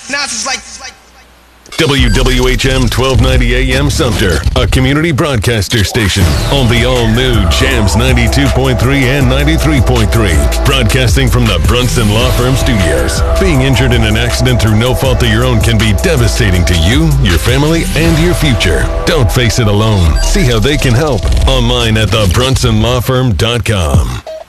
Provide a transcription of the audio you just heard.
Now it's like WWHM 1290 AM Sumter, a community broadcaster station on the all-new Jams 92.3 and 93.3. Broadcasting from the Brunson Law Firm Studios. Being injured in an accident through no fault of your own can be devastating to you, your family, and your future. Don't face it alone. See how they can help online at thebrunsonlawfirm.com.